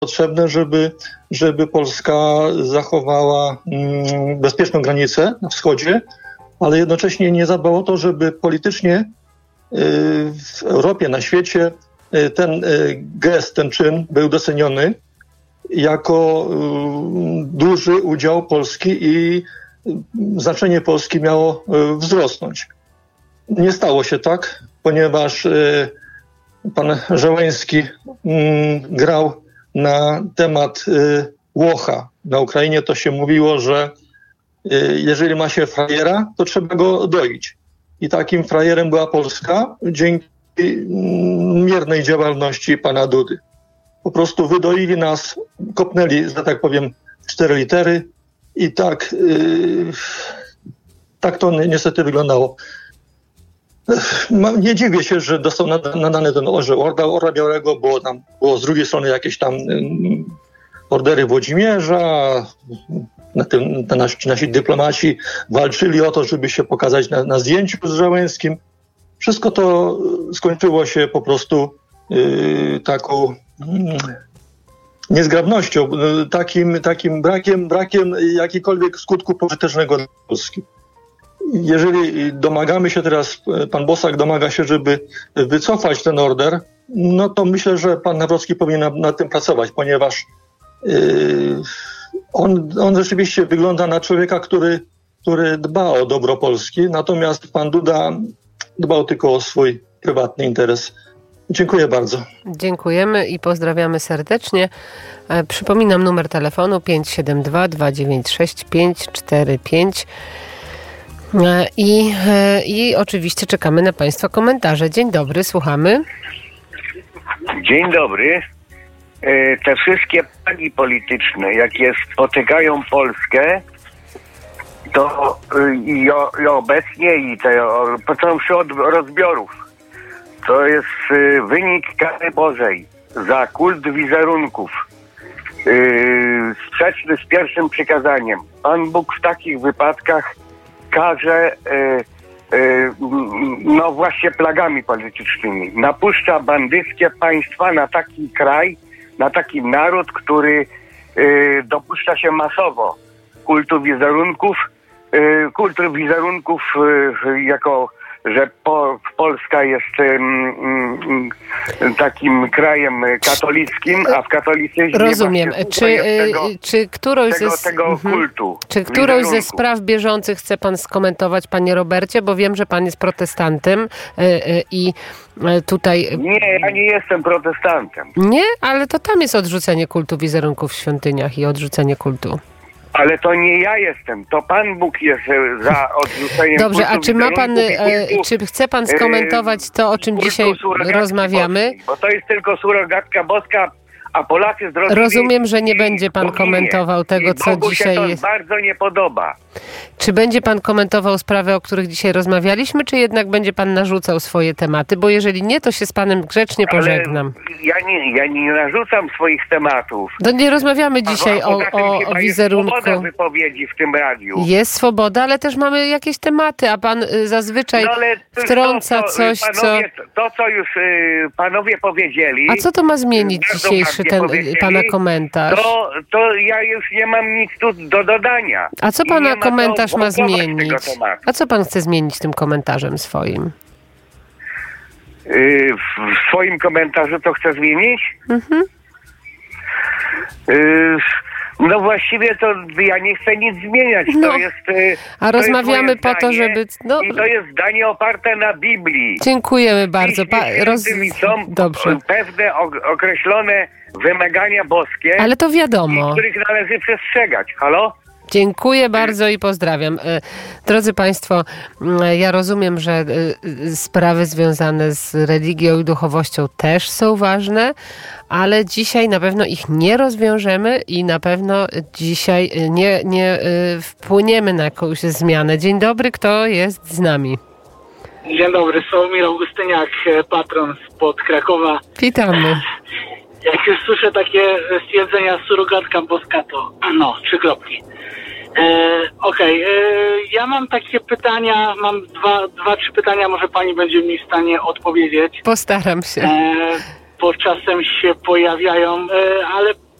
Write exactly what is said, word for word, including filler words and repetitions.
potrzebne, żeby, żeby Polska zachowała mm, bezpieczną granicę na wschodzie, ale jednocześnie nie zadbał o to, żeby politycznie y, w Europie, na świecie y, ten y, gest, ten czyn był doceniony jako y, duży udział Polski i y, znaczenie Polski miało y, wzrosnąć. Nie stało się tak, ponieważ y, pan Żeleński y, grał na temat y, łocha. Na Ukrainie to się mówiło, że y, jeżeli ma się frajera, to trzeba go doić. I takim frajerem była Polska dzięki y, miernej działalności pana Dudy. Po prostu wydoili nas, kopnęli, że tak powiem, cztery litery i tak, y, tak to ni- niestety wyglądało. Nie dziwię się, że dostał nadany ten orzeł Orda, Orła Białego, bo tam było z drugiej strony jakieś tam um, ordery Włodzimierza. Na tym na nasi, nasi dyplomaci walczyli o to, żeby się pokazać na, na zdjęciu z Żeleńskim. Wszystko to skończyło się po prostu yy, taką yy, niezgrabnością, yy, takim, takim brakiem, brakiem jakikolwiek skutku pożytecznego dla Polski. Jeżeli domagamy się teraz, pan Bosak domaga się, żeby wycofać ten order, no to myślę, że pan Nawrocki powinien nad, nad tym pracować, ponieważ yy, on, on rzeczywiście wygląda na człowieka, który, który dba o dobro Polski, natomiast pan Duda dbał tylko o swój prywatny interes. Dziękuję bardzo. Dziękujemy i pozdrawiamy serdecznie. E, przypominam numer telefonu pięć siedem dwa, dwa dziewięć sześć, pięć cztery pięć. I, I oczywiście czekamy na Państwa komentarze. Dzień dobry, słuchamy. Dzień dobry. Te wszystkie plagi polityczne, jakie spotykają Polskę, to i, o, i obecnie, i te, o, począwszy od rozbiorów, to jest wynik kary Bożej za kult wizerunków, yy, sprzeczny z pierwszym przykazaniem. Pan Bóg w takich wypadkach karze y, y, no właśnie plagami politycznymi. Napuszcza bandyckie państwa na taki kraj, na taki naród, który y, dopuszcza się masowo kultu wizerunków, y, kultu wizerunków y, jako, że po, Polska jest y, y, takim krajem katolickim, a w katolicyzmie rozumiem. Czy, tego, czy którąś tego, ze, tego mhm. kultu Czy którąś ze wizerunków. spraw bieżących chce pan skomentować, panie Robercie? Bo wiem, że pan jest protestantem y, y, i tutaj... Nie, ja nie jestem protestantem. Nie? Ale to tam jest odrzucenie kultu wizerunków w świątyniach i odrzucenie kultu. Ale to nie ja jestem, to Pan Bóg jest za odrzuceniem Dobrze, kultu a czy ma pan, wizerunków i kultu, czy chce pan skomentować to, o czym kultu dzisiaj surogatki rozmawiamy? boskiej, bo to jest tylko surogatka boska, a Polacy zrozumie... Rozumiem, że nie będzie pan boginię. komentował tego, I co Bogu dzisiaj się to jest. bardzo nie podoba. Czy będzie pan komentował sprawy, o których dzisiaj rozmawialiśmy, czy jednak będzie pan narzucał swoje tematy? Bo jeżeli nie, to się z panem grzecznie pożegnam. Ale ja nie, ja nie narzucam swoich tematów. No nie rozmawiamy dzisiaj a, o, poza tym o, chyba o jest wizerunku. swoboda wypowiedzi w tym radiu. Jest swoboda, ale też mamy jakieś tematy, a pan y, zazwyczaj No, ale to- wtrąca to, co, coś, panowie, co... To, to, co już y, panowie powiedzieli... A co to ma zmienić bardzo dzisiejszy ładnie ten powiedzieli, pana komentarz? To, to ja już nie mam nic tu do dodania. A co I pana nie ma komentarz co ma wątpliwości zmienić? tego tematu. A co pan chce zmienić tym komentarzem swoim? Yy, w w swoim komentarzu to chcę zmienić? Mhm. Yy, no właściwie to ja nie chcę nic zmieniać. No, to jest, yy, a to jest rozmawiamy moje po to, zdanie żeby... No, I to jest zdanie oparte na Biblii. dziękujemy bardzo. Pa, roz... I są Dobrze. pewne ok- określone wymagania boskie, Ale to wiadomo. których należy przestrzegać. Halo? Dziękuję bardzo i pozdrawiam. E, Drodzy Państwo, m, ja rozumiem, że e, sprawy związane z religią i duchowością też są ważne, ale dzisiaj na pewno ich nie rozwiążemy i na pewno dzisiaj nie, nie e, wpłyniemy na jakąś zmianę. Dzień dobry, kto jest z nami? Dzień dobry, Sławomir Augustyniak, patron spod Krakowa. Witamy. Jak już słyszę takie stwierdzenia surogatka boska, to no, trzy kropki. E, Okej, okay. Ja mam takie pytania, mam dwa, dwa, trzy pytania, może pani będzie mi w stanie odpowiedzieć. Postaram się. E, bo czasem się pojawiają, e, ale